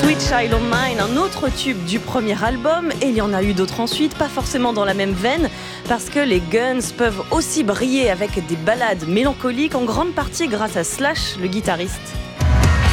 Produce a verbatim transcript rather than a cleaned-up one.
Sweet Child O' Mine, un autre tube du premier album, et il y en a eu d'autres ensuite, pas forcément dans la même veine, parce que les Guns peuvent aussi briller avec des ballades mélancoliques, en grande partie grâce à Slash, le guitariste.